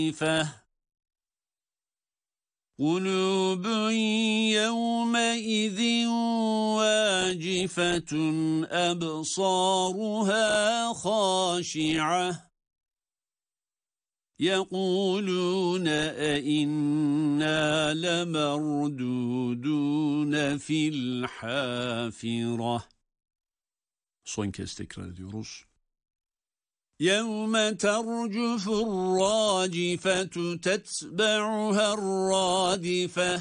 قُلُوبٌ يَوْمَئِذٍ وَاجِفَةٌ أَبْصَارُهَا خَاشِعَةٌ يَقُولُونَ أَإِنَّا لَمَرْدُودُونَ فِي الْحَافِرَةِ. Son kez tekrar ediyoruz. يَوْمَ تَرْجُفُ الرَّاجِفَةُ تَتْبَعُهَا الرَّادِفَةُ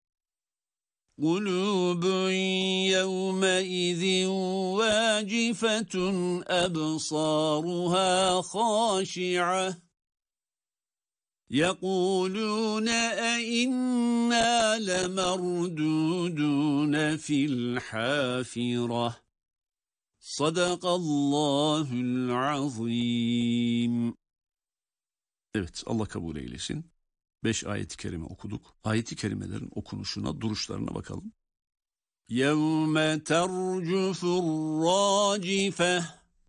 قُلُوبٌ يَوْمَئِذٍ وَاجِفَةٌ أَبْصَارُهَا خَاشِعَةٌ يَقُولُونَ أَإِنَّا لَمَرْدُودُونَ فِي الْحَافِرَةِ. Sadakallahul azim. Evet, Allah kabul eylesin. 5 ayet-i kerime okuduk. Ayet-i kerimelerin okunuşuna, duruşlarına bakalım. Yevme tercufur racife.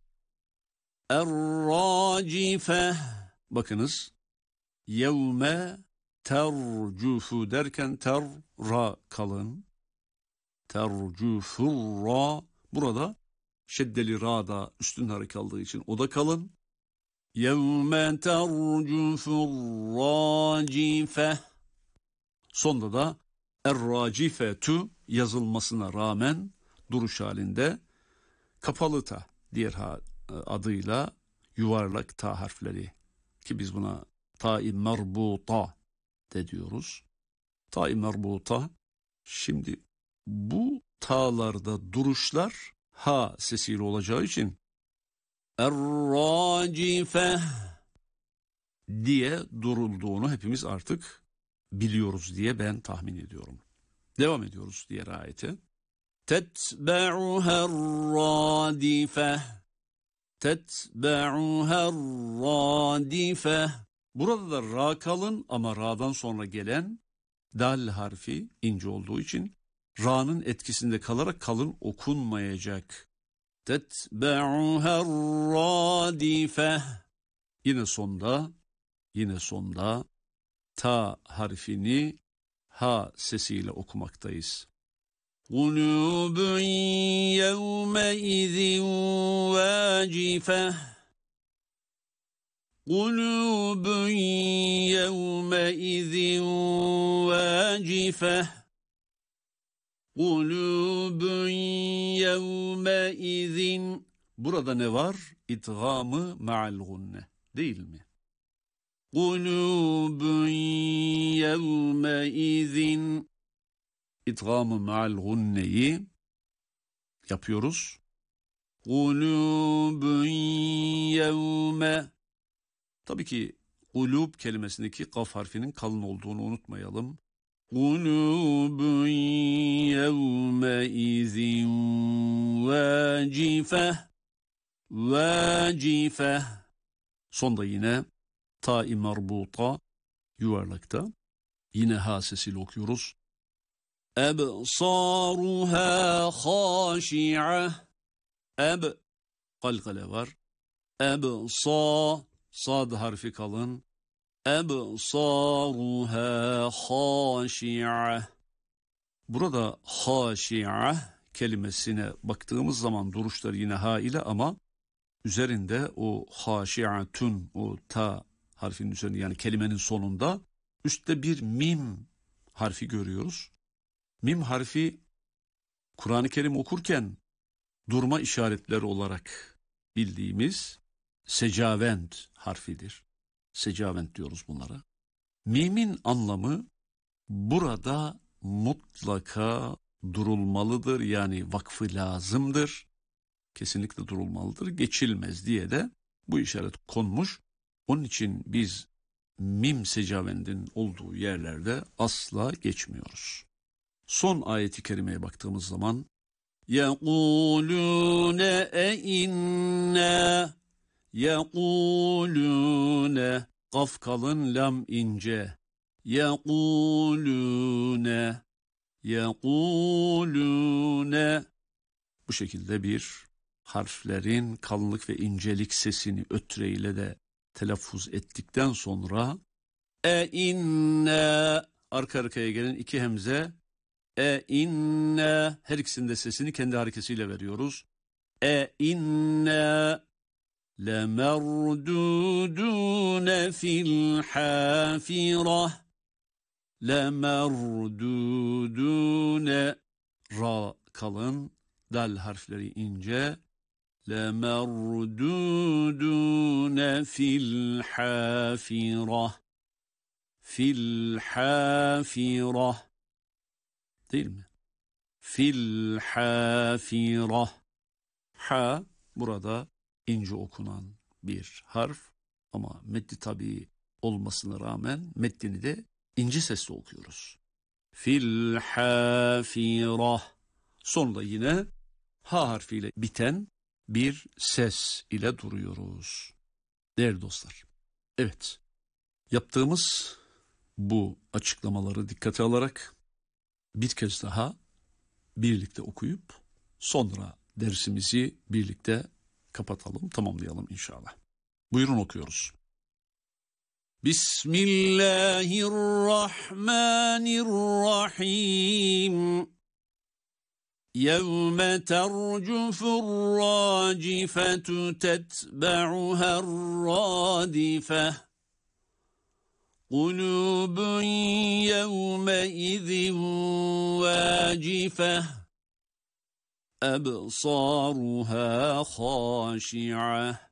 Er-racife. Bakınız. Yevme tercufu derken ter-ra kalın. Tercufur ra. Burada şeddeli ra'da üstün hareket aldığı için o da kalın. يَوْمَ تَرْجُفُ الرَّاجِفَةُ. Sonda da er-racifetu yazılmasına rağmen duruş halinde kapalı ta diğer adıyla yuvarlak ta harfleri ki biz buna ta-i merbuta de diyoruz. Ta-i merbuta. Şimdi bu ta'larda duruşlar ha sesiyle olacağı için er-racife diye durulduğunu hepimiz artık biliyoruz diye ben tahmin ediyorum. Devam ediyoruz diğer ayete. Tetbe'uha er-radife. Tetbe'uha er-radife. Burada da ra kalın ama ra'dan sonra gelen dal harfi ince olduğu için ra'nın etkisinde kalarak kalın okunmayacak. Tetbe'uha er-radife. Yine sonda ta harfini ha sesiyle okumaktayız. Kulubun yevmeizin vacife. Kulubun yevmeizin vacife. Kulubun yevmeizin. Burada ne var? İdgamı ma'al gunne değil mi? Kulubun yevmeizin. İdgamı ma'al gunneyi yapıyoruz. Kulubun yevme. Tabii ki kulub kelimesindeki kaf harfinin kalın olduğunu unutmayalım. Kulubun yevmeizin vacife. Vacife. Sonda yine ta-i merbuta yuvarlakta. Yine ha sesiyle okuyoruz. Ebsaruha haşi'e. Kalkale var. Sad harfi kalın. Ebsaruha haşi'e. Burada haşi'e kelimesine baktığımız zaman duruşlar yine ha ile ama üzerinde o haşi'atun, o ta harfinin üzerinde yani kelimenin sonunda üstte bir mim harfi görüyoruz. Mim harfi Kur'an-ı Kerim okurken durma işaretleri olarak bildiğimiz secavent harfidir. Secavent diyoruz bunlara. Mimin anlamı burada mutlaka durulmalıdır, yani vakfı lazımdır. Kesinlikle durulmalıdır, geçilmez diye de bu işaret konmuş. Onun için biz mim secavendin olduğu yerlerde asla geçmiyoruz. Son ayeti kerimeye baktığımız zaman يَقُولُونَ اَاِنَّا يَقُولُونَ Kaf kalın, lam ince. يَقُولُونَ Bu şekilde bir harflerin kalınlık ve incelik sesini ötreyle de telaffuz ettikten sonra inna, arka arkaya gelen iki hemze. İnna, her ikisinde sesini kendi hareketiyle veriyoruz. İnna lemerdudune fil hafirah. Lemerdudune, ra kalın, dal harfleri ince. Lemerdudune fil hafirah. Fil hafirah. Değil mi? Fil hafirah. Ha burada ince okunan bir harf ama meddi tabii olmasına rağmen meddini de ince sesle okuyoruz. Fil hafirah. Sonunda yine ha harfiyle biten bir ses ile duruyoruz. Değerli dostlar, evet, yaptığımız bu açıklamaları dikkate alarak bir kez daha birlikte okuyup sonra dersimizi birlikte kapatalım, tamamlayalım inşallah. Buyurun, okuyoruz. Bismillahirrahmanirrahim. يَوْمَ تَرْجُفُ الرَّاجِفَةُ تَتْبَعُهَا الرَّادِفَةُ قُلُوبٌ يَوْمَئِذٍ وَاجِفَةٌ أَبْصَارُهَا خَاشِعَةٌ